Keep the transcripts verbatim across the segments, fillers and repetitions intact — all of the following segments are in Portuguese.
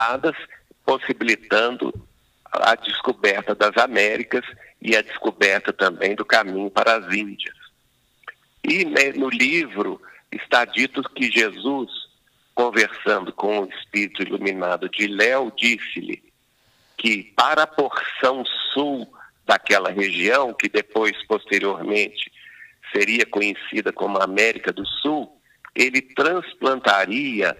possibilitando a descoberta das Américas e a descoberta também do caminho para as Índias. E né, no livro está dito que Jesus, conversando com o Espírito Iluminado de Léo, disse-lhe que para a porção sul daquela região, que depois, posteriormente, seria conhecida como América do Sul, ele transplantaria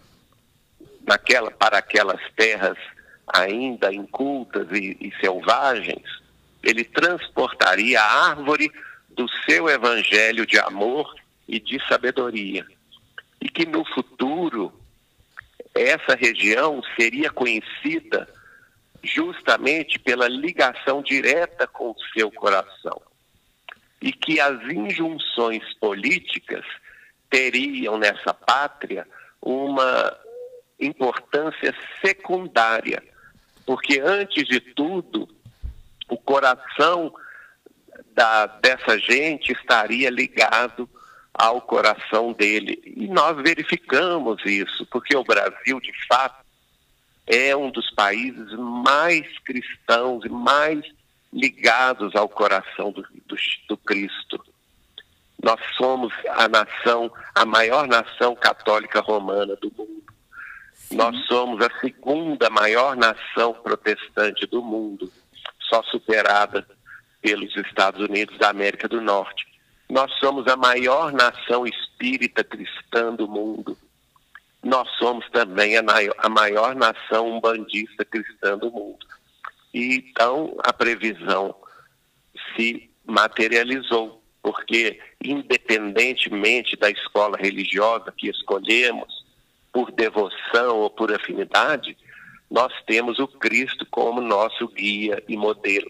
naquela, para aquelas terras ainda incultas e, e selvagens, ele transportaria a árvore do seu evangelho de amor e de sabedoria. E que no futuro, essa região seria conhecida justamente pela ligação direta com o seu coração. E que as injunções políticas teriam nessa pátria uma importância secundária, porque antes de tudo, o coração da, dessa gente estaria ligado ao coração dele. E nós verificamos isso, porque o Brasil, de fato, é um dos países mais cristãos e mais ligados ao coração do, do, do Cristo. Nós somos a nação, a maior nação católica romana do mundo. Sim. Nós somos a segunda maior nação protestante do mundo, só superada pelos Estados Unidos da América do Norte. Nós somos a maior nação espírita cristã do mundo. Nós somos também a maior, a maior nação umbandista cristã do mundo. E, então, a previsão se materializou, porque, independentemente da escola religiosa que escolhemos, por devoção ou por afinidade, nós temos o Cristo como nosso guia e modelo.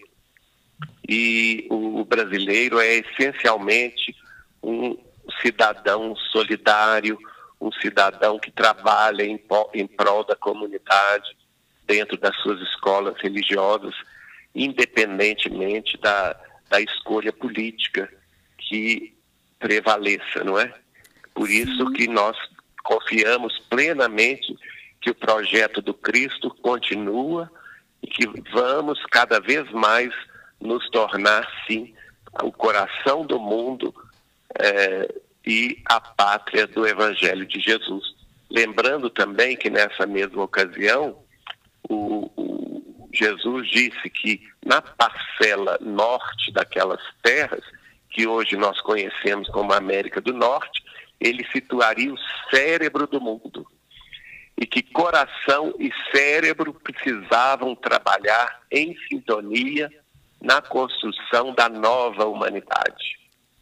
E o brasileiro é essencialmente um cidadão solidário, um cidadão que trabalha em, em prol da comunidade, dentro das suas escolas religiosas, independentemente da, da escolha política que prevaleça, não é? Por isso que nós confiamos plenamente que o projeto do Cristo continua e que vamos cada vez mais nos tornar, sim, o coração do mundo é, e a pátria do Evangelho de Jesus. Lembrando também que nessa mesma ocasião, o, o Jesus disse que na parcela norte daquelas terras, que hoje nós conhecemos como América do Norte, ele situaria o cérebro do mundo. E que coração e cérebro precisavam trabalhar em sintonia na construção da nova humanidade.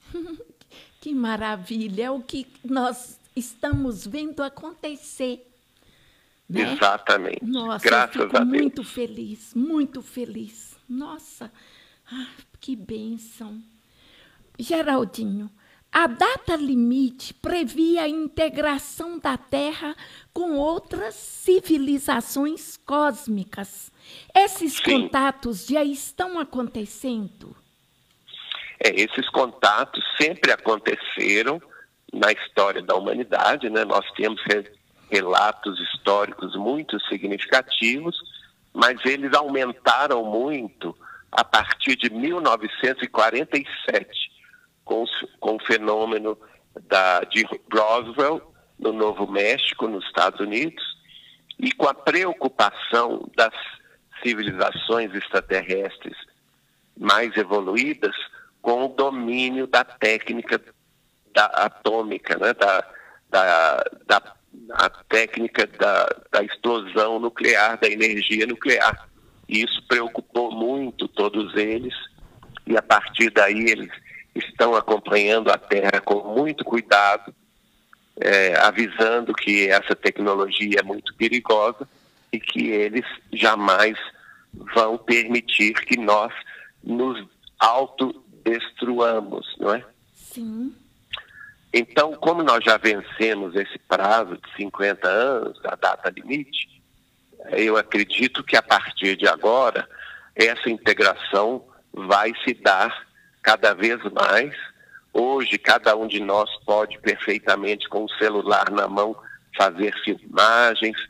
Que maravilha! É o que nós estamos vendo acontecer. Né? Exatamente. Nossa, graças eu fico a Deus. Muito feliz, muito feliz. Nossa, ah, que bênção. Geraldinho, a data limite previa a integração da Terra com outras civilizações cósmicas. Esses Sim. contatos já estão acontecendo? É, esses contatos sempre aconteceram na história da humanidade, né? Nós temos re relatos históricos muito significativos, mas eles aumentaram muito a partir de mil novecentos e quarenta e sete, com, com o fenômeno da, de Roswell, no Novo México, nos Estados Unidos, e com a preocupação das civilizações extraterrestres mais evoluídas com o domínio da técnica da atômica, né? da, da, da a técnica da, da explosão nuclear, da energia nuclear. E isso preocupou muito todos eles, e a partir daí eles estão acompanhando a Terra com muito cuidado, é, avisando que essa tecnologia é muito perigosa e que eles jamais vão permitir que nós nos autodestruamos, não é? Sim. Então, como nós já vencemos esse prazo de cinquenta anos, a data limite, eu acredito que a partir de agora, essa integração vai se dar cada vez mais. Hoje, cada um de nós pode perfeitamente, com o celular na mão, fazer filmagens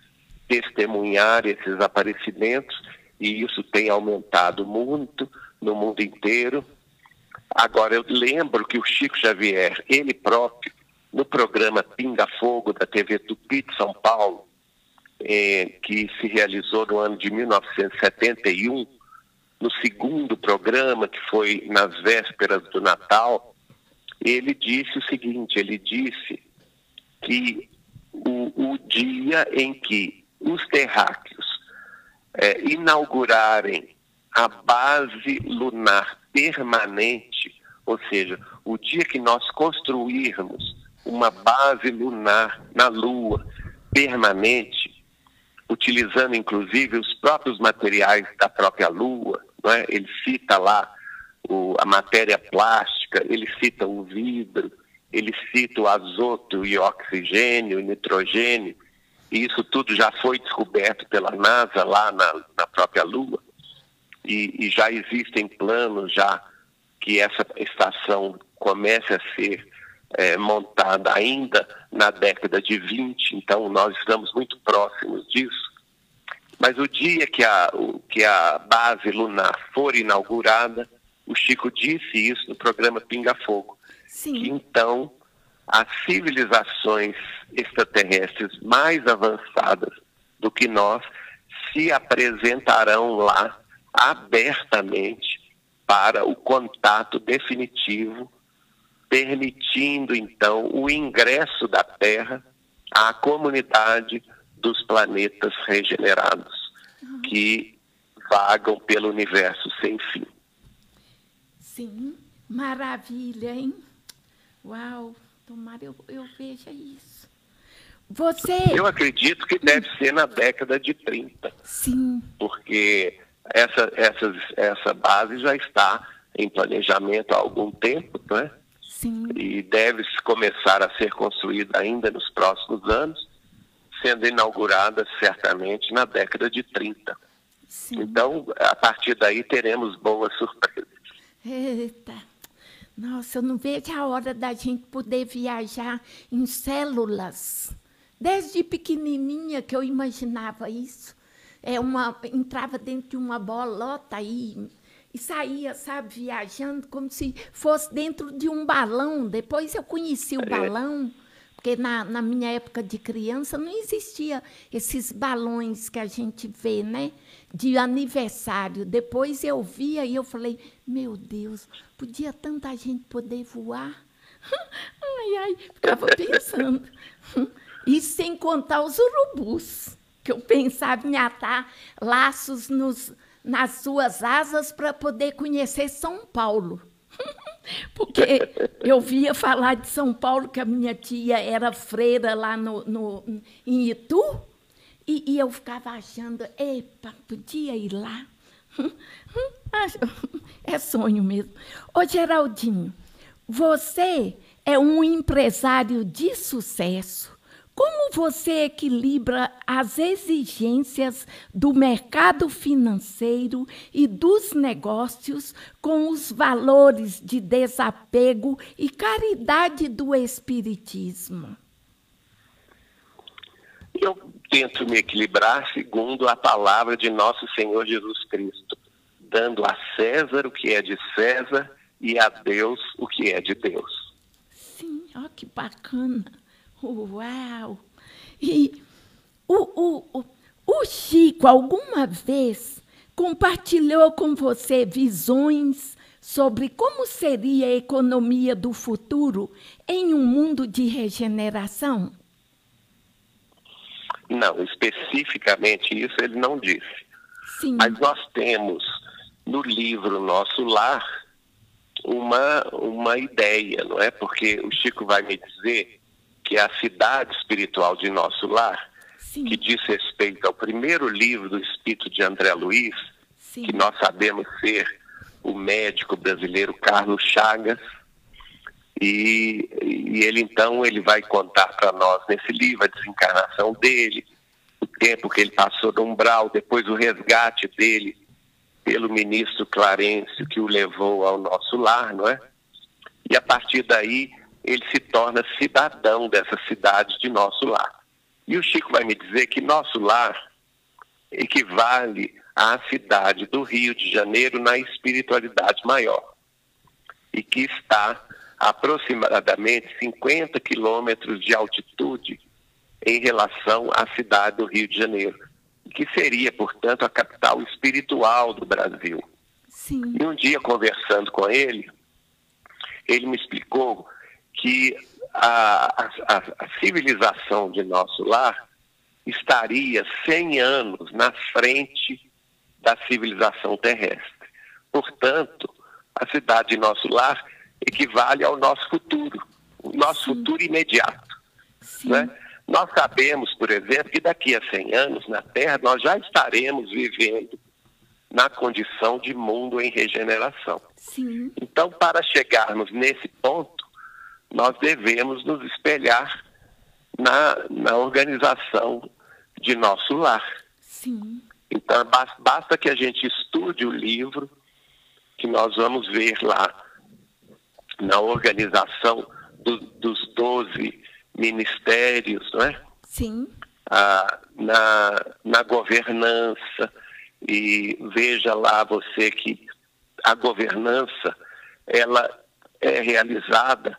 testemunhar esses aparecimentos, e isso tem aumentado muito no mundo inteiro. Agora, eu lembro que o Chico Xavier, ele próprio, no programa Pinga Fogo da T V Tupi de São Paulo, eh, que se realizou no ano de mil novecentos e setenta e um, no segundo programa, que foi nas vésperas do Natal, ele disse o seguinte, ele disse que o, o dia em que os terráqueos eh, inaugurarem a base lunar permanente, ou seja, o dia que nós construirmos uma base lunar na Lua permanente, utilizando inclusive os próprios materiais da própria Lua, não é? Ele cita lá o, a matéria plástica, ele cita o vidro, ele cita o azoto e o oxigênio e nitrogênio, e isso tudo já foi descoberto pela NASA lá na, na própria Lua, e, e já existem planos já que essa estação comece a ser é, montada ainda na década de vinte, então nós estamos muito próximos disso. Mas o dia que a, o, que a base lunar for inaugurada, o Chico disse isso no programa Pinga Fogo, Sim. que então as civilizações extraterrestres mais avançadas do que nós se apresentarão lá abertamente para o contato definitivo, permitindo então o ingresso da Terra à comunidade dos planetas regenerados, uhum, que vagam pelo universo sem fim. Sim, maravilha, hein? Uau, tomara eu, eu veja isso. Você... Eu acredito que deve ser na década de trinta. Sim. Porque essa, essa, essa base já está em planejamento há algum tempo, não é? Sim. E deve começar a ser construída ainda nos próximos anos, sendo inaugurada certamente na década de trinta. Sim. Então, a partir daí teremos boas surpresas. Eita, nossa, eu não vejo a hora da gente poder viajar em células. Desde pequenininha que eu imaginava isso. É uma, entrava dentro de uma bolota e, e saía, sabe, viajando como se fosse dentro de um balão. Depois eu conheci o É. balão, porque na, na minha época de criança não existia esses balões que a gente vê, né? De aniversário. Depois eu via e eu falei, meu Deus, podia tanta gente poder voar? Ai, ai, ficava pensando. E sem contar os urubus, que eu pensava em atar laços nos, nas suas asas para poder conhecer São Paulo. Porque eu via falar de São Paulo, que a minha tia era freira lá no, no, em Itu, e, e eu ficava achando, epa, podia ir lá. É sonho mesmo. Ô, Geraldinho, você é um empresário de sucesso. Como você equilibra as exigências do mercado financeiro e dos negócios com os valores de desapego e caridade do Espiritismo? Eu tento me equilibrar segundo a palavra de nosso Senhor Jesus Cristo, dando a César o que é de César e a Deus o que é de Deus. Sim, ó, que bacana. Uau! E o, o, o, o Chico, alguma vez, compartilhou com você visões sobre como seria a economia do futuro em um mundo de regeneração? Não, especificamente isso ele não disse. Sim. Mas nós temos no livro Nosso Lar uma, uma ideia, não é? Porque o Chico vai me dizer que a cidade espiritual de Nosso Lar, sim, que diz respeito ao primeiro livro do Espírito de André Luiz, sim, que nós sabemos ser o médico brasileiro Carlos Chagas, e, e ele então ele vai contar para nós nesse livro a desencarnação dele, o tempo que ele passou no umbral, depois o resgate dele pelo ministro Clarencio, que o levou ao Nosso Lar, não é? E a partir daí ele se torna cidadão dessa cidade de Nosso Lar. E o Chico vai me dizer que nosso lar equivale à cidade do Rio de Janeiro na espiritualidade maior, e que está a aproximadamente cinquenta quilômetros de altitude em relação à cidade do Rio de Janeiro, que seria, portanto, a capital espiritual do Brasil. Sim. E um dia, conversando com ele, ele me explicou que a, a, a civilização de nosso lar estaria cem anos na frente da civilização terrestre. Portanto, a cidade de nosso lar equivale ao nosso futuro, o nosso Sim. futuro imediato. Né? Nós sabemos, por exemplo, que daqui a cem anos, na Terra, nós já estaremos vivendo na condição de mundo em regeneração. Sim. Então, para chegarmos nesse ponto, nós devemos nos espelhar na, na organização de nosso lar. Sim. Então, basta que a gente estude o livro, que nós vamos ver lá na organização do, dos doze ministérios, não é? Sim. Ah, na, na governança, e veja lá você que a governança, ela é realizada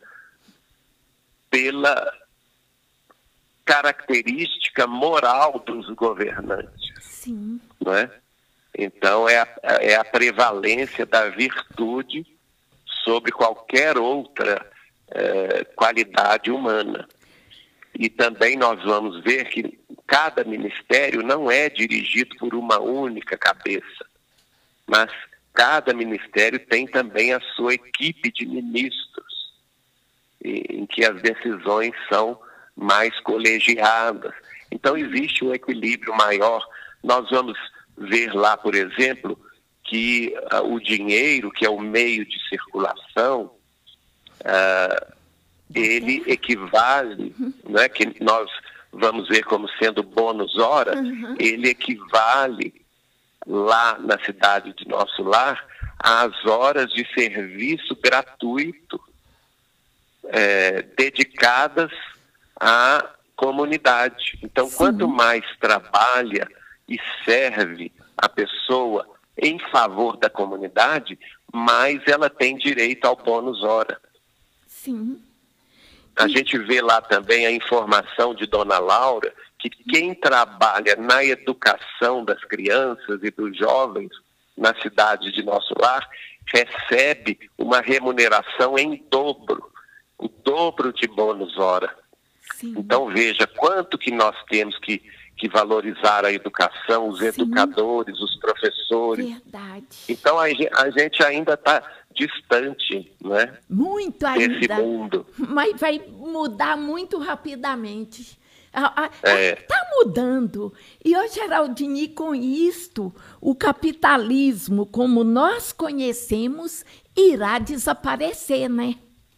pela característica moral dos governantes. Sim. Não é? Então, é a, é a prevalência da virtude sobre qualquer outra é, qualidade humana. E também nós vamos ver que cada ministério não é dirigido por uma única cabeça, mas cada ministério tem também a sua equipe de ministros, em que as decisões são mais colegiadas. Então, existe um equilíbrio maior. Nós vamos ver lá, por exemplo, que uh, o dinheiro, que é o meio de circulação, uh, ele equivale, uhum. né, que nós vamos ver como sendo bônus hora, uhum. ele equivale lá na cidade de nosso lar às horas de serviço gratuito é, dedicadas à comunidade. Então, Sim. quanto mais trabalha e serve a pessoa em favor da comunidade, mais ela tem direito ao bônus hora. Sim. A gente vê lá também a informação de Dona Laura, que quem trabalha na educação das crianças e dos jovens na cidade de nosso lar recebe uma remuneração em dobro, o dobro de bônus hora. Sim. Então veja quanto que nós temos que, que valorizar a educação, os Sim. educadores, os professores. Verdade. Então a, a gente ainda está distante, né? Muito ainda. Desse mundo. Mas vai mudar muito rapidamente. Está É. mudando. E, ô Geraldine, com isto, o capitalismo, como nós conhecemos, irá desaparecer, né?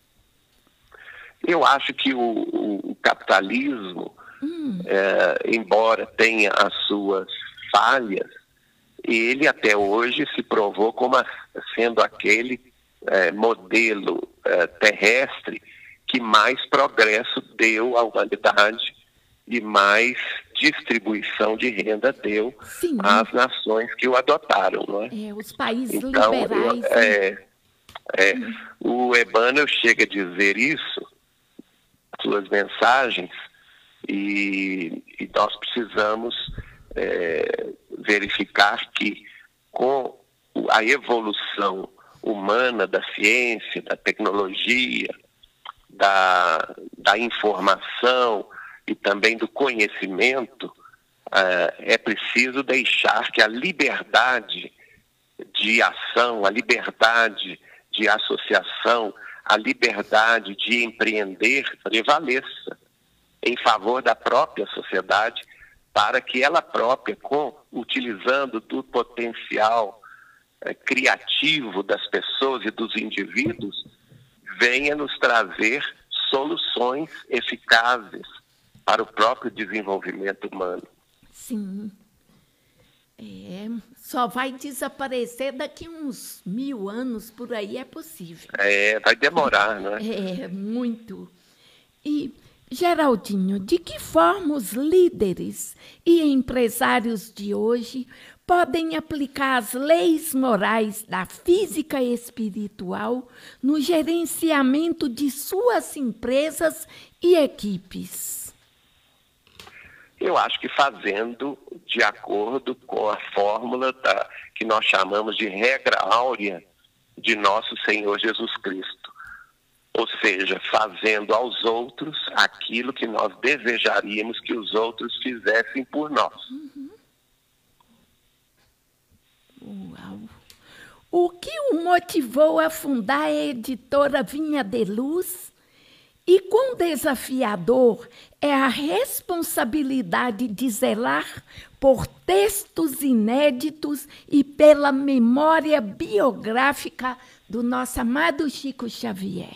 Eu acho que o, o, o capitalismo, hum. é, embora tenha as suas falhas, ele até hoje se provou como a, sendo aquele é, modelo é, terrestre que mais progresso deu à humanidade e mais distribuição de renda deu Sim. às nações que o adotaram, não é? É, os países então, liberais. Eu, é, é, hum. O Emmanuel chega a dizer isso, suas mensagens, e, e nós precisamos é, verificar que com a evolução humana da ciência, da tecnologia, da, da informação e também do conhecimento, uh, é preciso deixar que a liberdade de ação, a liberdade de associação, a liberdade de empreender prevaleça em favor da própria sociedade, para que ela própria, com, utilizando do potencial eh, criativo das pessoas e dos indivíduos, venha nos trazer soluções eficazes para o próprio desenvolvimento humano. Sim. É, só vai desaparecer daqui uns mil anos, por aí é possível. É, vai demorar, não é? É, muito. E Geraldinho, de que forma os líderes e empresários de hoje podem aplicar as leis morais da física espiritual no gerenciamento de suas empresas e equipes? Eu acho que fazendo de acordo com a fórmula da, que nós chamamos de regra áurea de nosso Senhor Jesus Cristo. Ou seja, fazendo aos outros aquilo que nós desejaríamos que os outros fizessem por nós. Uhum. Uau! O que o motivou a fundar a editora Vinha de Luz? E quão desafiador é a responsabilidade de zelar por textos inéditos e pela memória biográfica do nosso amado Chico Xavier?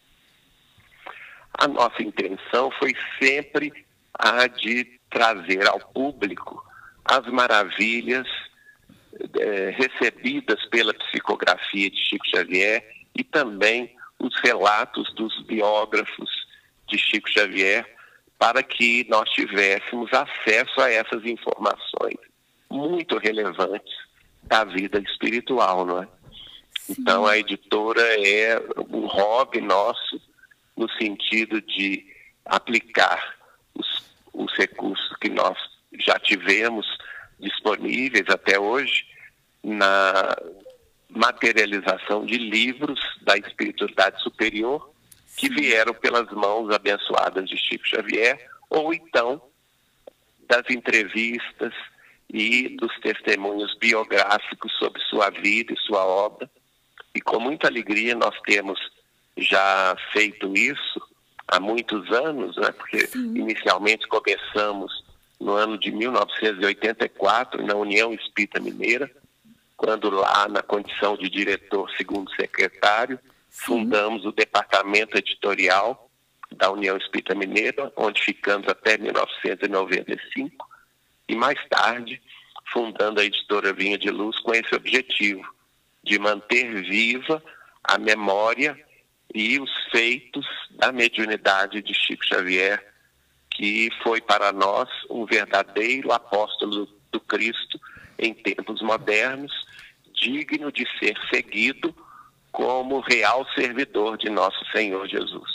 A nossa intenção foi sempre a de trazer ao público as maravilhas eh, recebidas pela psicografia de Chico Xavier e também os relatos dos biógrafos de Chico Xavier, para que nós tivéssemos acesso a essas informações muito relevantes da vida espiritual, não é? Sim. Então, a editora é um hobby nosso, no sentido de aplicar os, os recursos que nós já tivemos disponíveis até hoje na materialização de livros da espiritualidade superior que vieram pelas mãos abençoadas de Chico Xavier, ou então das entrevistas e dos testemunhos biográficos sobre sua vida e sua obra. E com muita alegria nós temos já feito isso há muitos anos, né? Porque Sim. inicialmente começamos no ano de mil novecentos e oitenta e quatro, na União Espírita Mineira, quando lá, na condição de diretor segundo secretário, Sim. fundamos o departamento editorial da União Espírita Mineira, onde ficamos até mil novecentos e noventa e cinco, e mais tarde, fundando a editora Vinha de Luz com esse objetivo, de manter viva a memória e os feitos da mediunidade de Chico Xavier, que foi para nós um verdadeiro apóstolo do Cristo em tempos modernos, digno de ser seguido como real servidor de nosso Senhor Jesus.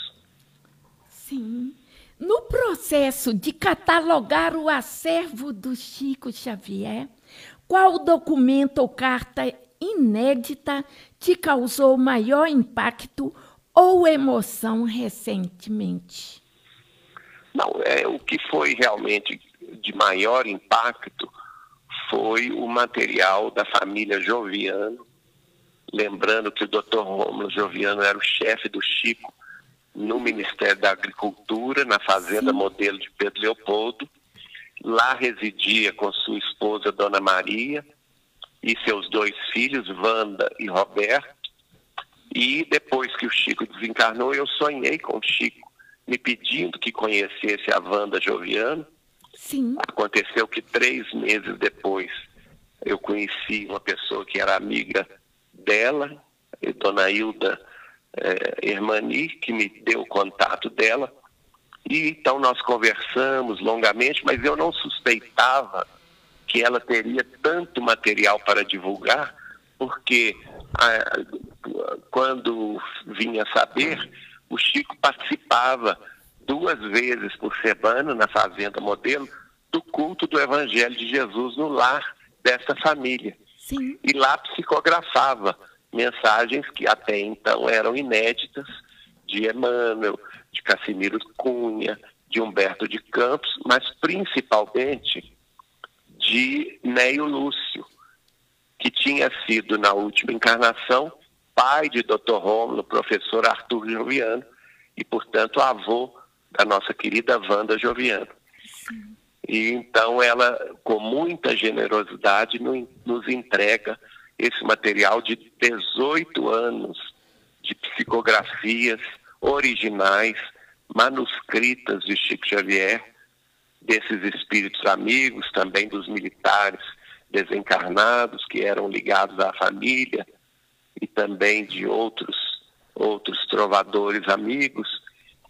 Sim. No processo de catalogar o acervo do Chico Xavier, qual documento ou carta inédita te causou maior impacto ou emoção recentemente? Não, é, o que foi realmente de maior impacto foi o material da família Joviano, lembrando que o doutor Rômulo Joviano era o chefe do Chico no Ministério da Agricultura, na Fazenda Sim. Modelo de Pedro Leopoldo. Lá residia com sua esposa, Dona Maria, e seus dois filhos, Wanda e Roberto. E depois que o Chico desencarnou, eu sonhei com o Chico, me pedindo que conhecesse a Wanda Joviano. Sim. Aconteceu que três meses depois eu conheci uma pessoa que era amiga dela, Dona Hilda eh, Hermani, que me deu o contato dela. E então nós conversamos longamente, mas eu não suspeitava que ela teria tanto material para divulgar, porque ah, quando vinha saber, o Chico participava duas vezes por semana na Fazenda Modelo do culto do Evangelho de Jesus no lar dessa família. Sim. E lá psicografava mensagens que até então eram inéditas de Emmanuel, de Cassimiro Cunha, de Humberto de Campos, mas principalmente de Neio Lúcio, que tinha sido, na última encarnação, pai de doutor Rômulo, professor Arthur Joviano, e, portanto, avô da nossa querida Wanda Joviano. Sim. E então ela, com muita generosidade, nos entrega esse material de dezoito anos de psicografias originais, manuscritas de Chico Xavier, desses espíritos amigos, também dos militares desencarnados que eram ligados à família, e também de outros, outros trovadores amigos.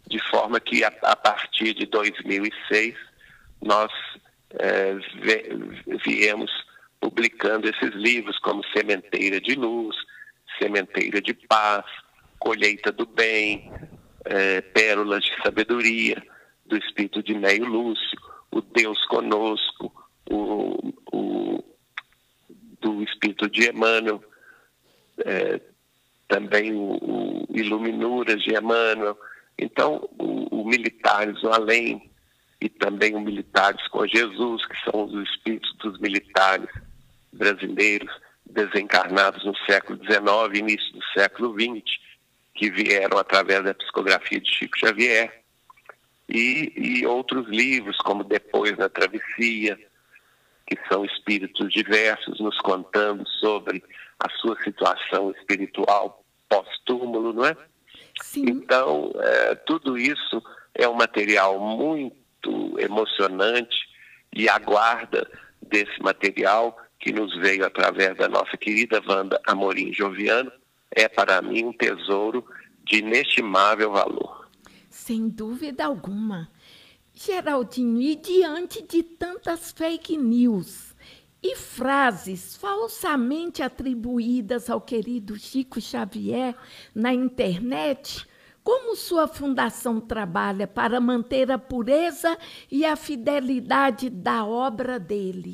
de forma que a, a partir de dois mil e seis nós é, viemos publicando esses livros como Sementeira de Luz, Sementeira de Paz, Colheita do Bem, é, Pérolas de Sabedoria, do Espírito de Neio Lúcio, o Deus Conosco, o, o do Espírito de Emmanuel, é, também o, o Iluminuras de Emmanuel. Então, o, o Militares no Além e também o Militares com Jesus, que são os espíritos dos militares brasileiros desencarnados no século dezenove, início do século vinte, que vieram através da psicografia de Chico Xavier, e, e outros livros, como Depois na Travessia, que são espíritos diversos nos contando sobre a sua situação espiritual pós-túmulo, não é? Sim. Então, é, tudo isso é um material muito emocionante e a guarda desse material que nos veio através da nossa querida Wanda Amorim Joviano é, para mim, um tesouro de inestimável valor. Sem dúvida alguma. Geraldinho, e diante de tantas fake news e frases falsamente atribuídas ao querido Chico Xavier na internet, como sua fundação trabalha para manter a pureza e a fidelidade da obra dele?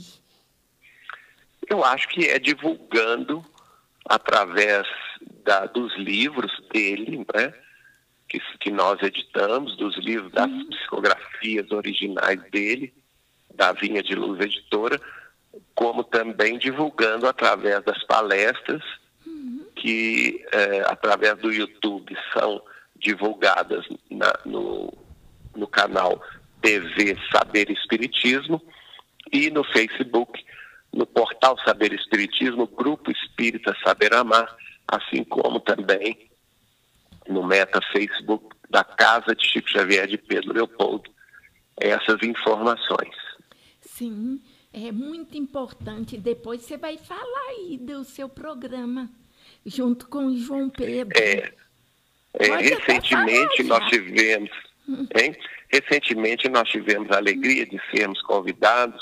Eu acho que é divulgando através da, dos livros dele, né, que, que nós editamos, dos livros, das uhum. psicografias originais dele, da Vinha de Luz Editora, como também divulgando através das palestras uhum. que, é, através do YouTube, são divulgadas na, no, no canal T V Saber Espiritismo e no Facebook, no portal Saber Espiritismo, Grupo Espírita Saber Amar, assim como também no meta Facebook da Casa de Chico Xavier de Pedro Leopoldo, essas informações. Sim, é muito importante. Depois você vai falar aí do seu programa, junto com o João Pedro. É, é, recentemente nós tivemos, hein? Recentemente nós tivemos a alegria de sermos convidados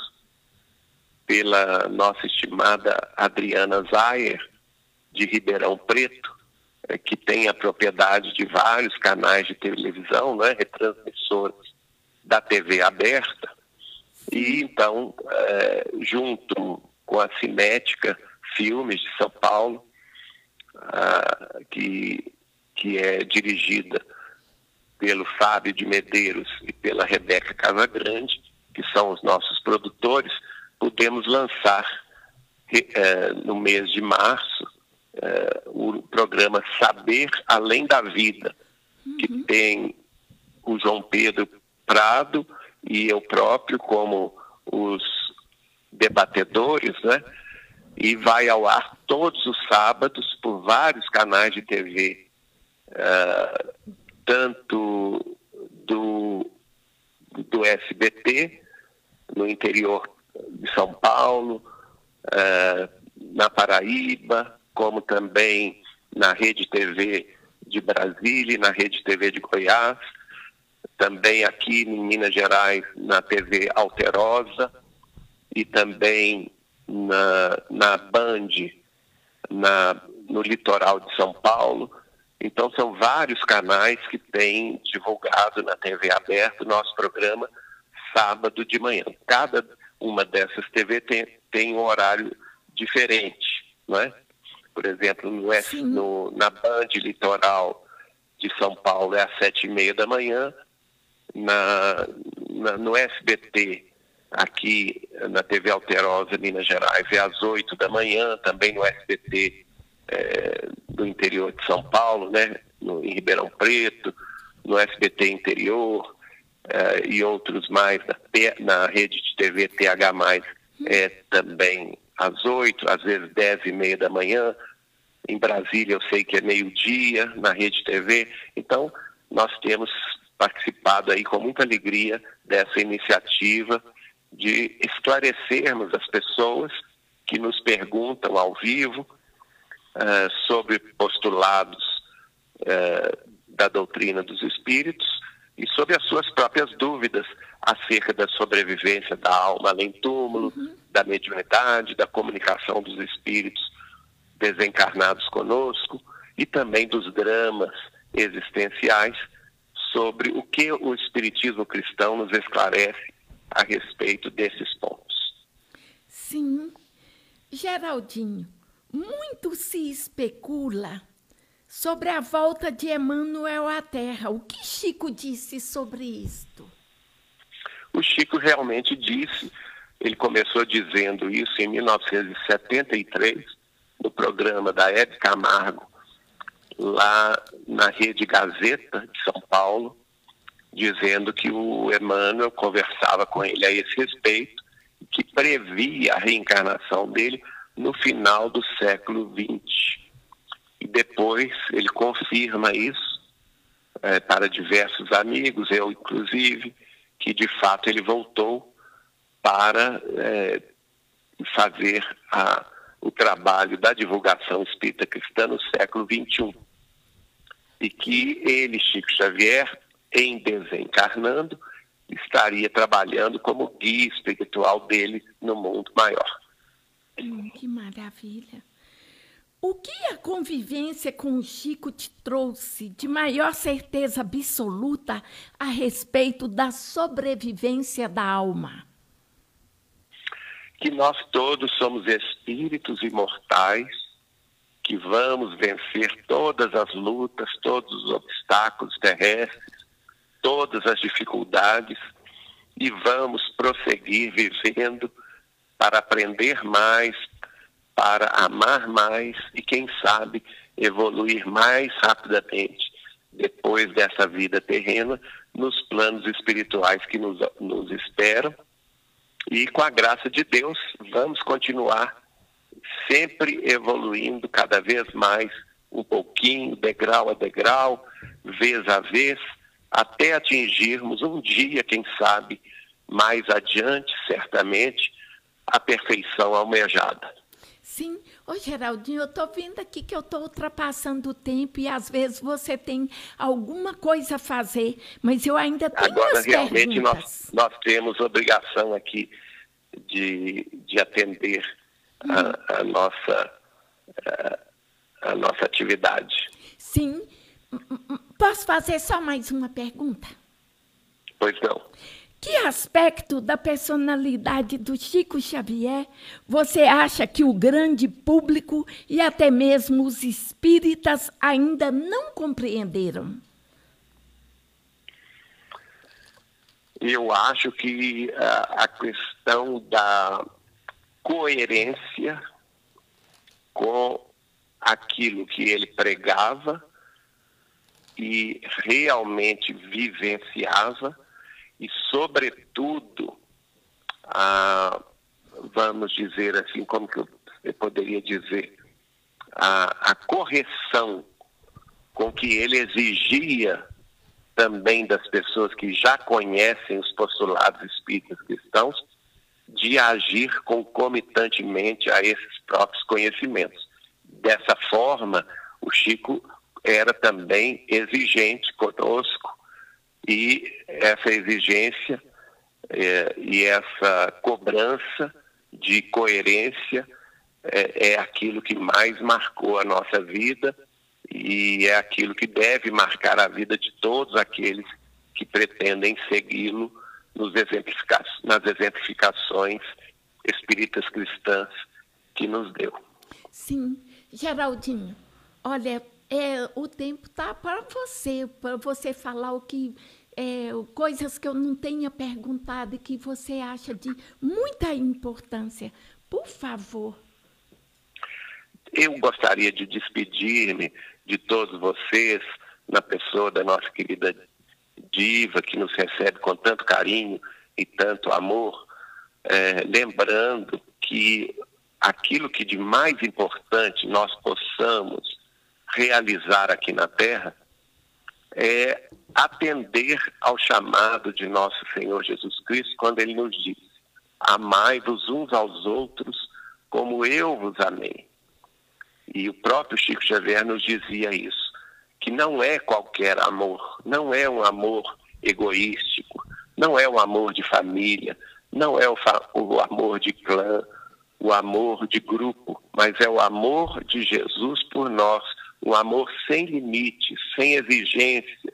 pela nossa estimada Adriana Zayer, de Ribeirão Preto, que tem a propriedade de vários canais de televisão, né, retransmissoras da T V aberta, e então, é, junto com a Cinética Filmes de São Paulo, a, que, que é dirigida pelo Fábio de Medeiros e pela Rebeca Casagrande, que são os nossos produtores, pudemos lançar é, no mês de março é, o programa Saber Além da Vida, uhum. que tem o João Pedro Prado e eu próprio como os debatedores, né? E vai ao ar todos os sábados por vários canais de T V, é, tanto do, do S B T, no interior de São Paulo, uh, na Paraíba, como também na Rede T V de Brasília e na Rede T V de Goiás, também aqui em Minas Gerais, na T V Alterosa, e também na, na Band, na, no litoral de São Paulo. Então, são vários canais que têm divulgado na T V aberta o nosso programa sábado de manhã. Cada uma dessas T V tem, tem um horário diferente, não é? Por exemplo, no, no, na Band Litoral de São Paulo é às sete e meia da manhã, na, na, no S B T, aqui na T V Alterosa, Minas Gerais, é às oito da manhã, também no S B T é, do interior de São Paulo, né? No, em Ribeirão Preto, no S B T Interior, Uh, e outros mais, na, na rede de T V T H mais, é também às oito, às vezes dez e meia da manhã. Em Brasília eu sei que é meio-dia, na rede T V. Então, nós temos participado aí com muita alegria dessa iniciativa de esclarecermos as pessoas que nos perguntam ao vivo uh, sobre postulados uh, da doutrina dos espíritos, e sobre as suas próprias dúvidas acerca da sobrevivência da alma além túmulo, uhum. da mediunidade, da comunicação dos espíritos desencarnados conosco e também dos dramas existenciais, sobre o que o espiritismo cristão nos esclarece a respeito desses pontos. Sim. Geraldinho, muito se especula sobre a volta de Emmanuel à Terra. O que Chico disse sobre isto? O Chico realmente disse, ele começou dizendo isso em mil novecentos e setenta e três, no programa da Hebe Camargo, lá na Rede Gazeta de São Paulo, dizendo que o Emmanuel conversava com ele a esse respeito, que previa a reencarnação dele no final do século vinte. E depois ele confirma isso é, para diversos amigos, eu inclusive, que de fato ele voltou para é, fazer a, o trabalho da divulgação espírita cristã no século vinte e um. E que ele, Chico Xavier, em desencarnando, estaria trabalhando como guia espiritual dele no mundo maior. Hum, que maravilha. O que a convivência com o Chico te trouxe de maior certeza absoluta a respeito da sobrevivência da alma? Que nós todos somos espíritos imortais, que vamos vencer todas as lutas, todos os obstáculos terrestres, todas as dificuldades, e vamos prosseguir vivendo para aprender mais, para amar mais e, quem sabe, evoluir mais rapidamente depois dessa vida terrena nos planos espirituais que nos, nos esperam. E, com a graça de Deus, vamos continuar sempre evoluindo cada vez mais, um pouquinho, degrau a degrau, vez a vez, até atingirmos um dia, quem sabe, mais adiante, certamente, a perfeição almejada. Sim. Ô, Geraldinho, eu estou vendo aqui que eu estou ultrapassando o tempo e, às vezes, você tem alguma coisa a fazer, mas eu ainda tenho Agora, as realmente, perguntas. nós, nós temos obrigação aqui de, de atender hum. a, a, nossa, a, a nossa atividade. Sim. Posso fazer só mais uma pergunta? Pois não. Que aspecto da personalidade do Chico Xavier você acha que o grande público e até mesmo os espíritas ainda não compreenderam? Eu acho que a, a questão da coerência com aquilo que ele pregava e realmente vivenciava, e, sobretudo, a, vamos dizer assim, como que eu poderia dizer, a, a correção com que ele exigia também das pessoas que já conhecem os postulados espíritas cristãos, de agir concomitantemente a esses próprios conhecimentos. Dessa forma, o Chico era também exigente conosco, e essa exigência é, e essa cobrança de coerência é, é aquilo que mais marcou a nossa vida e é aquilo que deve marcar a vida de todos aqueles que pretendem segui-lo nos exemplifica- nas exemplificações espíritas cristãs que nos deu. Sim. Geraldinho, olha, é, o tempo está para você, para você falar o que, é, coisas que eu não tenha perguntado e que você acha de muita importância. Por favor. Eu gostaria de despedir-me de todos vocês, na pessoa da nossa querida Diva, que nos recebe com tanto carinho e tanto amor, é, lembrando que aquilo que de mais importante nós possamos realizar aqui na Terra é atender ao chamado de nosso Senhor Jesus Cristo, quando Ele nos diz: amai-vos uns aos outros como eu vos amei. E o próprio Chico Xavier nos dizia isso, que não é qualquer amor, não é um amor egoístico, não é o amor de família, não é o, o amor de clã, o amor de grupo, mas é o amor de Jesus por nós, um amor sem limites, sem exigências,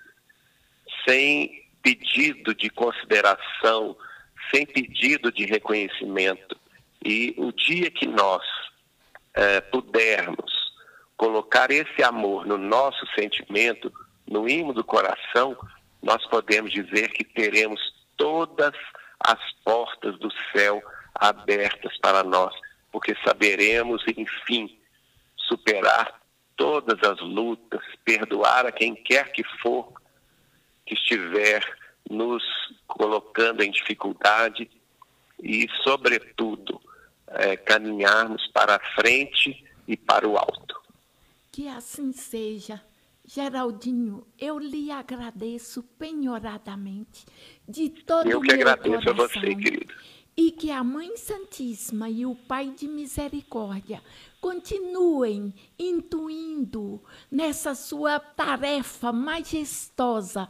sem pedido de consideração, sem pedido de reconhecimento. E o dia que nós eh, pudermos colocar esse amor no nosso sentimento, no ímã do coração, nós podemos dizer que teremos todas as portas do céu abertas para nós, porque saberemos, enfim, superar todas as lutas, perdoar a quem quer que for que estiver nos colocando em dificuldade e, sobretudo, é, caminharmos para a frente e para o alto. Que assim seja. Geraldinho, eu lhe agradeço penhoradamente de todo o meu coração. Eu que agradeço a você, querida. E que a Mãe Santíssima e o Pai de Misericórdia continuem intuindo nessa sua tarefa majestosa,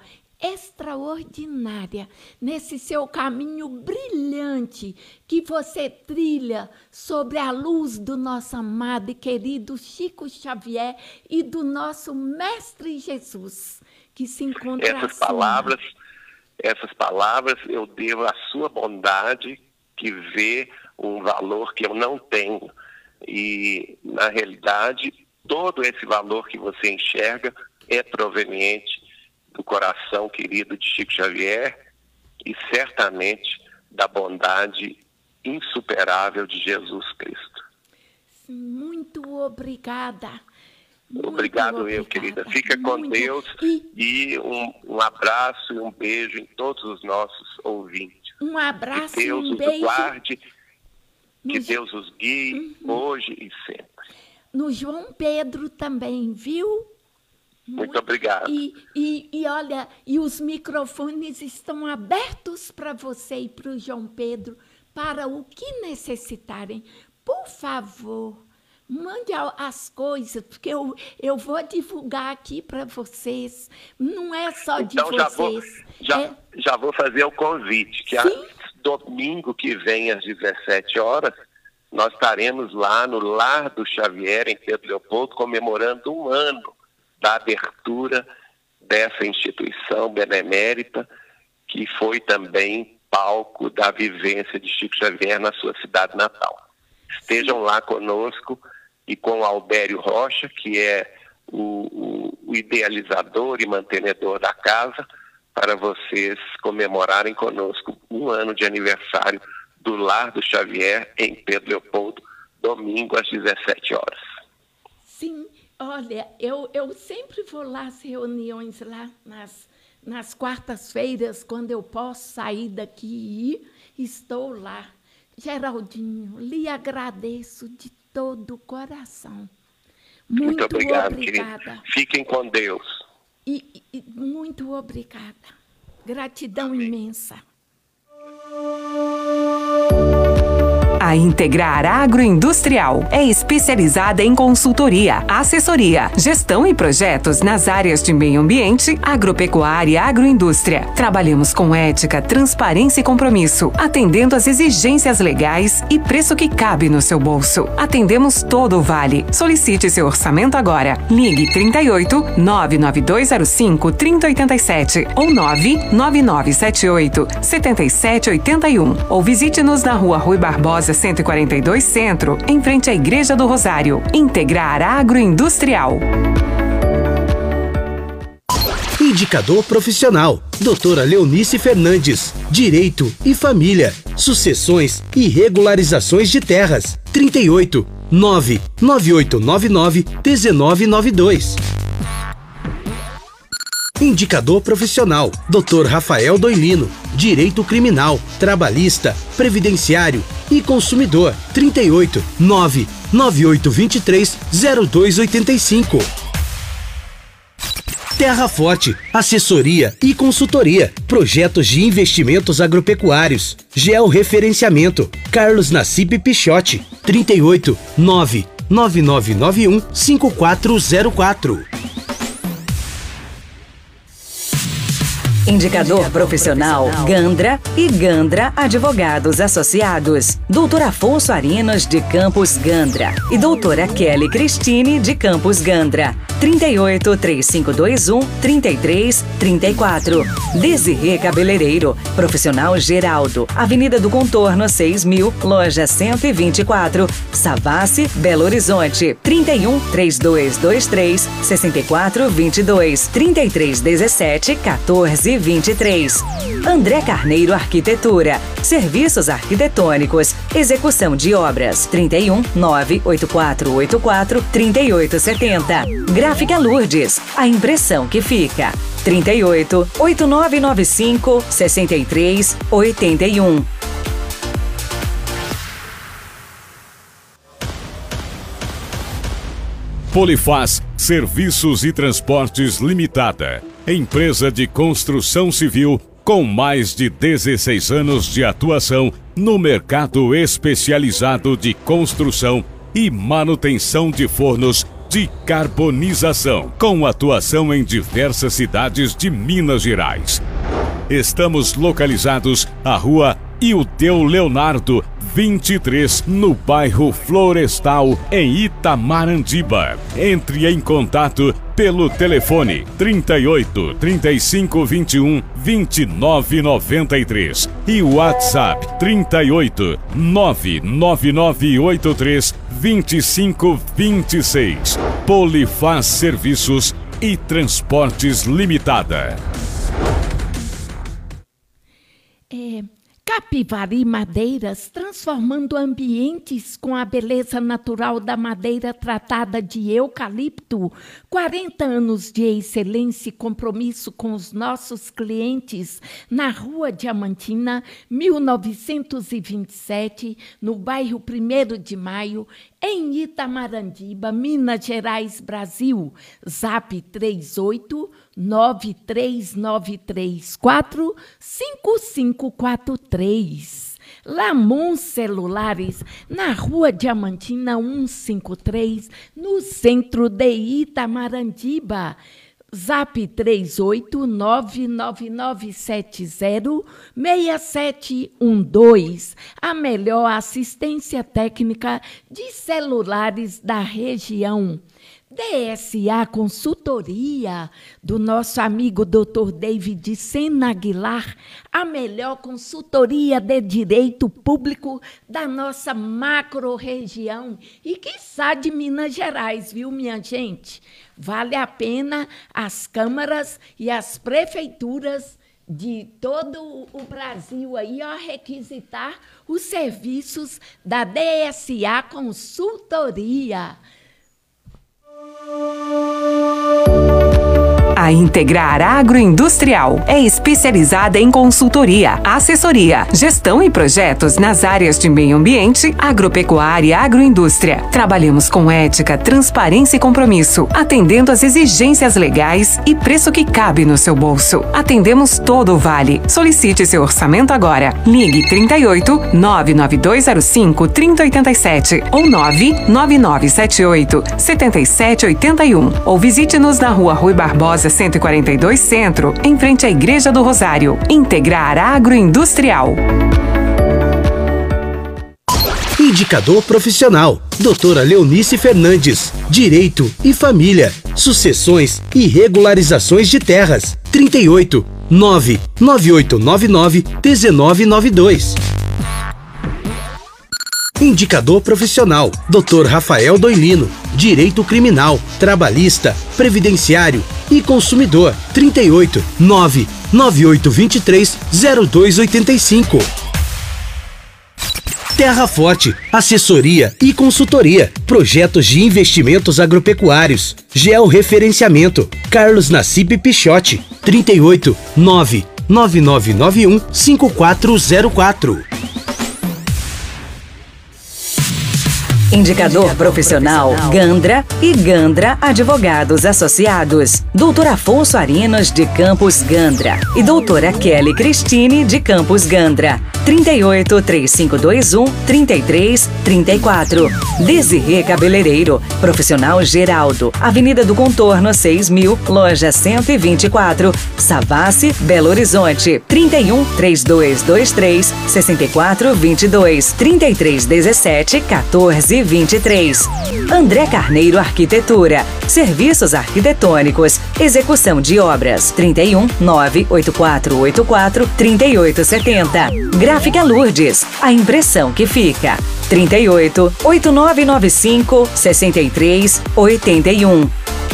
extraordinária, nesse seu caminho brilhante que você trilha sobre a luz do nosso amado e querido Chico Xavier e do nosso Mestre Jesus, que se encontra essas acima. palavras, essas palavras eu devo à sua bondade, que vê um valor que eu não tenho. E, na realidade, todo esse valor que você enxerga é proveniente do coração querido de Chico Xavier e, certamente, da bondade insuperável de Jesus Cristo. Muito obrigada. Muito Obrigado obrigada. eu, querida. Fica com Muito. Deus e, e um, um abraço e um beijo em todos os nossos ouvintes. Um abraço que Deus e um os beijo. guarde, que no, Deus os guie uhum. hoje e sempre. No João Pedro também, viu? Muito, Muito obrigado. E, e, e olha, e os microfones estão abertos para você e para o João Pedro, para o que necessitarem. Por favor, mande as coisas, porque eu, eu vou divulgar aqui para vocês. Não é só então, de já vocês. Vou, já, é... já vou fazer o convite, que a, domingo que vem, às dezessete horas, nós estaremos lá no Lar do Xavier, em Pedro Leopoldo, comemorando um ano da abertura dessa instituição benemérita, que foi também palco da vivência de Chico Xavier na sua cidade natal. Estejam lá conosco e com o Albério Rocha, que é o, o, o idealizador e mantenedor da casa, para vocês comemorarem conosco um ano de aniversário do Lar do Xavier em Pedro Leopoldo, domingo às dezessete horas. Sim. Olha, eu, eu sempre vou lá às reuniões lá nas, nas quartas-feiras, quando eu posso sair daqui e ir, estou lá. Geraldinho, lhe agradeço de todo o coração. Muito, muito obrigado, obrigada. Querido. Fiquem com Deus. E, e muito obrigada. Gratidão Amém. Imensa. A Integrar Agroindustrial é especializada em consultoria, assessoria, gestão e projetos nas áreas de meio ambiente, agropecuária e agroindústria. Trabalhamos com ética, transparência e compromisso, atendendo às exigências legais e preço que cabe no seu bolso. Atendemos todo o Vale. Solicite seu orçamento agora. Ligue trinta e oito, nove nove dois zero cinco, trinta oitenta e sete ou nove nove nove sete oito, sete sete oito um ou visite-nos na Rua Rui Barbosa cento e quarenta e dois Centro, em frente à Igreja do Rosário. Integrar Agroindustrial. Indicador profissional. Doutora Leonice Fernandes. Direito e Família. Sucessões e regularizações de terras. trinta e oito, nove nove oito nove nove, um nove nove dois. Indicador profissional. doutor Rafael Doilino. Direito Criminal, Trabalhista, Previdenciário e Consumidor. trinta e oito, nove nove oito dois três, zero dois oito cinco. Terra Forte, assessoria e consultoria. Projetos de investimentos agropecuários. Georreferenciamento. Carlos Nassib Pichotti. trinta e oito, nove nove nove nove um, cinco quatro zero quatro. Indicador profissional Gandra e Gandra Advogados Associados. Doutor Afonso Arinos de Campos Gandra e doutora Kelly Cristine de Campos Gandra. trinta e oito, três cinco dois um, trinta e três, trinta e quatro. Desirê Cabeleireiro, profissional Geraldo, Avenida do Contorno seis mil, loja cento e vinte e quatro, Savassi, Belo Horizonte. trinta e um, três dois dois três, sessenta e quatro, vinte e dois, trinta e três, dezessete, quatorze, vinte e três. André Carneiro Arquitetura, serviços arquitetônicos, execução de obras. trinta e um, nove oito quatro oito quatro, trinta e oito setenta. Gráfica Lourdes, a impressão que fica. trinta e oito, oito nove nove cinco, sessenta e três, oitenta e um. Polifaz Serviços e Transportes Limitada, empresa de construção civil com mais de dezesseis anos de atuação no mercado especializado de construção e manutenção de fornos de carbonização, com atuação em diversas cidades de Minas Gerais. Estamos localizados à Rua Ildeu Leonardo, vinte e três, no bairro Florestal, em Itamarandiba. Entre em contato pelo telefone trinta e oito, trinta e cinco, vinte e um, vinte e nove, noventa e três e o WhatsApp trinta e oito, nove nove nove oito três, vinte e cinco, vinte e seis. Polifaz Serviços e Transportes Limitada. É... Capivari Madeiras, transformando ambientes com a beleza natural da madeira tratada de eucalipto. quarenta anos de excelência e compromisso com os nossos clientes na Rua Diamantina, mil novecentos e vinte e sete, no bairro primeiro de Maio, em Itamarandiba, Minas Gerais, Brasil. Zap três oito nove três nove três quatro cinco cinco quatro três. Lamon Celulares, na Rua Diamantina cento e cinquenta e três, no centro de Itamarandiba. Zap três oito nove nove nove sete zero seis sete um dois. A melhor assistência técnica de celulares da região. D S A Consultoria, do nosso amigo doutor David Sena Aguilar, a melhor consultoria de direito público da nossa macro-região e, quiçá, de Minas Gerais, viu, minha gente? Vale a pena as câmaras e as prefeituras de todo o Brasil aí, ó, requisitar os serviços da D S A Consultoria. A Integrar Agroindustrial é especializada em consultoria, assessoria, gestão e projetos nas áreas de meio ambiente, agropecuária e agroindústria. Trabalhamos com ética, transparência e compromisso, atendendo às exigências legais e preço que cabe no seu bolso. Atendemos todo o Vale. Solicite seu orçamento agora. Ligue trinta e oito, nove nove dois zero cinco, trinta oitenta e sete ou nove nove nove sete oito, setenta e sete oitenta e um ou visite-nos na Rua Rui Barbosa cento e quarenta e dois Centro, em frente à Igreja do Rosário. Integrar Agroindustrial. Indicador profissional. Doutora Leonice Fernandes. Direito e Família. Sucessões e regularizações de terras. trinta e oito, nove nove oito nove nove, um nove nove dois. Indicador profissional. doutor Rafael Doilino. Direito Criminal, Trabalhista, Previdenciário e Consumidor. trinta e oito, nove nove oito dois três, zero dois oito cinco. Terra Forte, assessoria e consultoria, projetos de investimentos agropecuários, georreferenciamento. Carlos Nassib Pichotti, trinta e oito, nove nove nove nove um, cinco quatro zero quatro. Indicador profissional Gandra e Gandra Advogados Associados. doutor Afonso Arinos de Campos Gandra e doutora Kelly Cristine de Campos Gandra. trinta e oito, três cinco dois um, trinta e três, trinta e quatro. Desirê Cabeleireiro, Profissional Geraldo, Avenida do Contorno seis mil, loja cento e vinte e quatro, Savassi, Belo Horizonte. trinta e um, três dois dois três, sessenta e quatro, vinte e dois, trinta e três, dezessete, quatorze, vinte e três. André Carneiro Arquitetura, serviços arquitetônicos, execução de obras. trinta e um, nove oito quatro oito quatro, trinta e oito setenta. Gráfica Lourdes, a impressão que fica. trinta e oito, oito nove nove cinco, sessenta e três, oitenta e um.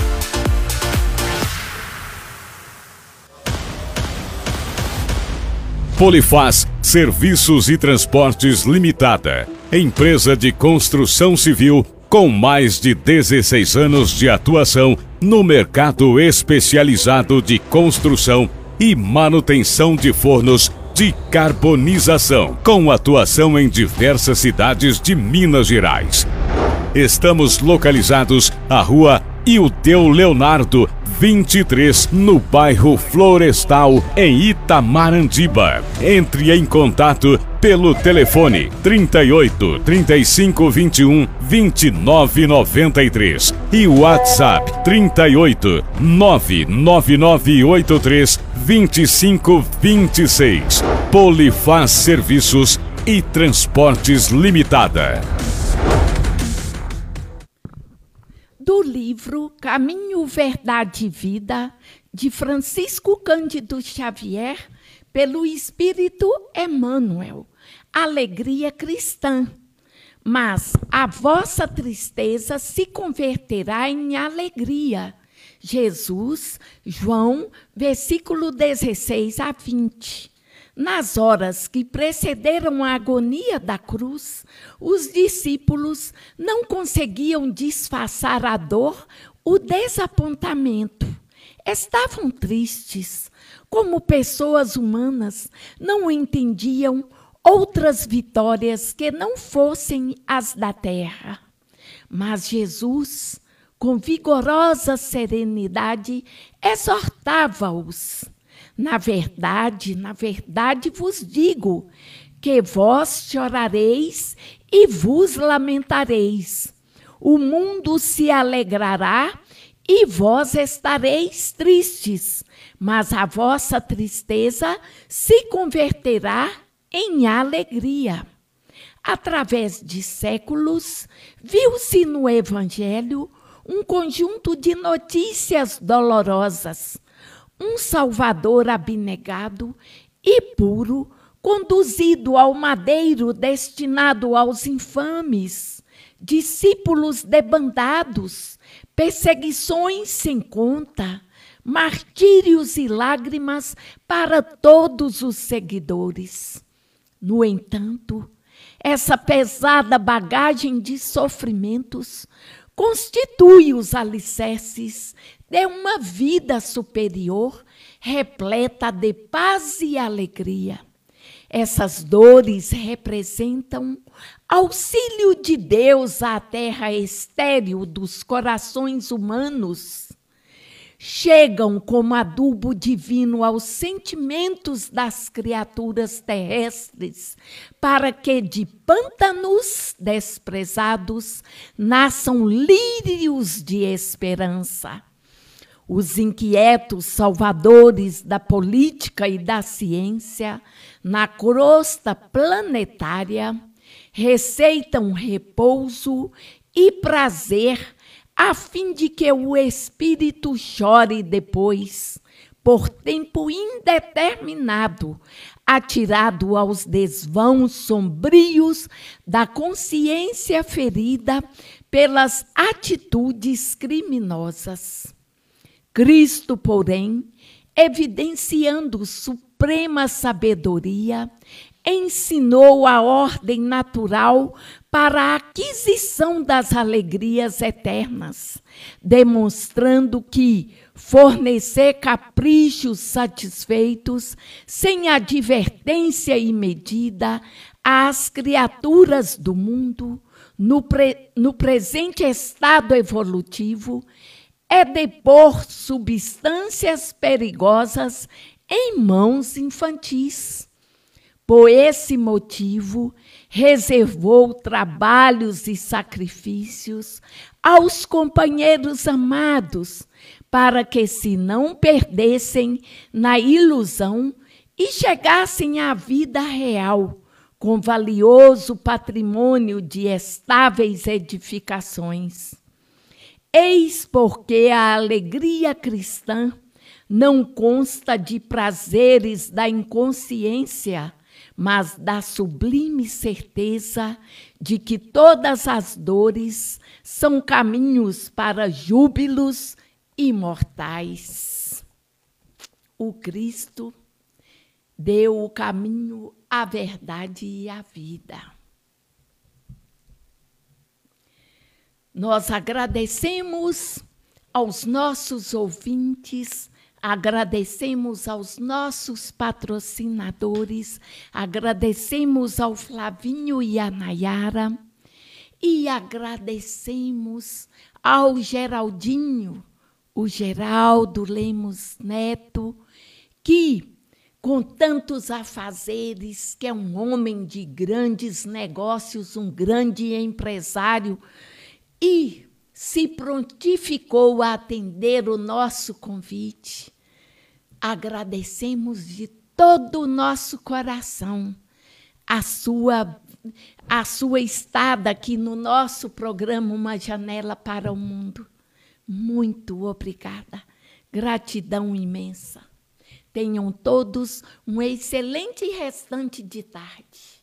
Polifaz Serviços e Transportes Limitada, empresa de construção civil com mais de dezesseis anos de atuação no mercado especializado de construção e manutenção de fornos de carbonização, com atuação em diversas cidades de Minas Gerais. Estamos localizados à Rua Ildeu Leonardo, vinte e três, no bairro Florestal, em Itamarandiba. Entre em contato pelo telefone trinta e oito, trinta e cinco, vinte e um, vinte e nove, noventa e três e o WhatsApp trinta e oito, nove nove nove oito três, vinte e cinco, vinte e seis. Polifaz Serviços e Transportes Limitada. Do livro Caminho, Verdade e Vida, de Francisco Cândido Xavier, pelo Espírito Emmanuel. Alegria cristã. Mas a vossa tristeza se converterá em alegria. Jesus, João, versículo dezesseis a vinte. Nas horas que precederam a agonia da cruz, os discípulos não conseguiam disfarçar a dor, o desapontamento. Estavam tristes, como pessoas humanas, não entendiam outras vitórias que não fossem as da terra. Mas Jesus, com vigorosa serenidade, exortava-os. Na verdade, na verdade vos digo, que vós chorareis e vos lamentareis. O mundo se alegrará e vós estareis tristes, mas a vossa tristeza se converterá em alegria. Através de séculos, viu-se no Evangelho um conjunto de notícias dolorosas. Um Salvador abnegado e puro, conduzido ao madeiro destinado aos infames, discípulos debandados, perseguições sem conta, martírios e lágrimas para todos os seguidores. No entanto, essa pesada bagagem de sofrimentos constitui os alicerces de uma vida superior, repleta de paz e alegria. Essas dores representam auxílio de Deus à terra estéril dos corações humanos. Chegam como adubo divino aos sentimentos das criaturas terrestres, para que de pântanos desprezados nasçam lírios de esperança. Os inquietos salvadores da política e da ciência, na crosta planetária, receitam repouso e prazer, a fim de que o espírito chore depois, por tempo indeterminado, atirado aos desvãos sombrios da consciência ferida pelas atitudes criminosas. Cristo, porém, evidenciando suprema sabedoria, ensinou a ordem natural para a aquisição das alegrias eternas, demonstrando que fornecer caprichos satisfeitos, sem advertência e medida, às criaturas do mundo, no, pre, no presente estado evolutivo é depor substâncias perigosas em mãos infantis. Por esse motivo, reservou trabalhos e sacrifícios aos companheiros amados, para que se não perdessem na ilusão e chegassem à vida real, com valioso patrimônio de estáveis edificações. Eis porque a alegria cristã não consta de prazeres da inconsciência, mas da sublime certeza de que todas as dores são caminhos para júbilos imortais. O Cristo deu o caminho, a verdade e a vida. Nós agradecemos aos nossos ouvintes, agradecemos aos nossos patrocinadores, agradecemos ao Flavinho e à Nayara e agradecemos ao Geraldinho, o Geraldo Lemos Neto, que, com tantos afazeres, que é um homem de grandes negócios, um grande empresário, e se prontificou a atender o nosso convite. Agradecemos de todo o nosso coração a sua, a sua estada aqui no nosso programa Uma Janela para o Mundo. Muito obrigada. Gratidão imensa. Tenham todos um excelente restante de tarde.